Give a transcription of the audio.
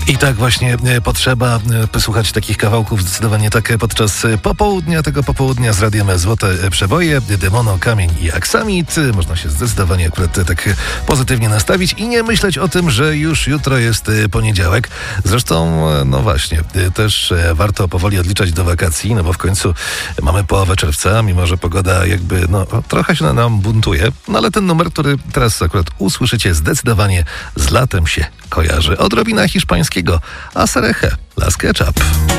I tak właśnie potrzeba posłuchać takich kawałków, zdecydowanie tak podczas popołudnia, tego popołudnia z Radiem Złote Przeboje, Demono, Kamień i Aksamit. Można się zdecydowanie akurat tak pozytywnie nastawić i nie myśleć o tym, że już jutro jest poniedziałek. Zresztą, no właśnie, też warto powoli odliczać do wakacji, no bo w końcu mamy połowę czerwca, mimo że pogoda jakby, no trochę się nam buntuje, no ale ten numer, który teraz akurat usłyszycie, zdecydowanie z latem się kojarzy. Odrobina hiszpańskiego, a Sereje, Las Ketchup.